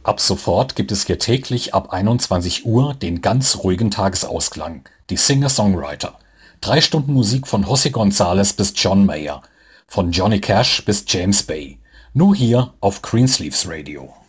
Ab sofort gibt es hier täglich ab 21 Uhr den ganz ruhigen Tagesausklang, die Singer-Songwriter. 3 Stunden Musik von José González bis John Mayer, von Johnny Cash bis James Bay. Nur hier auf Greensleeves Radio.